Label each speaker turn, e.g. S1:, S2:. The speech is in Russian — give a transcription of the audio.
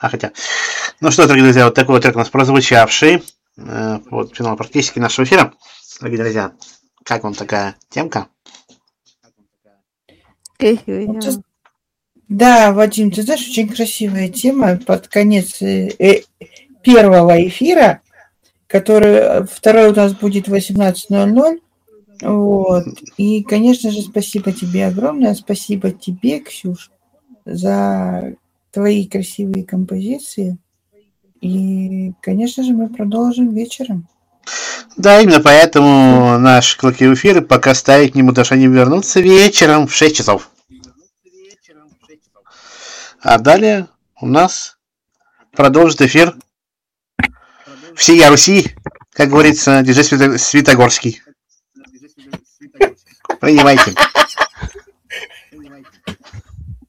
S1: хотя... Ну что, дорогие друзья, вот такой трек у нас прозвучавший. Вот финал практически нашего эфира. Дорогие друзья, как вам такая темка?
S2: Да, Вадим, ты знаешь, очень красивая тема под конец первого эфира, второй у нас будет 18:00. Вот. И, конечно же, спасибо тебе огромное. Спасибо тебе, Ксюш, за твои красивые композиции. И, конечно же, мы продолжим вечером.
S1: Да, именно поэтому наш коллектив эфир пока ставить к нему даже не вернуться вечером в 6 часов. А далее у нас продолжит эфир всея Руси, как говорится, диджей Светогорский. Принимайте.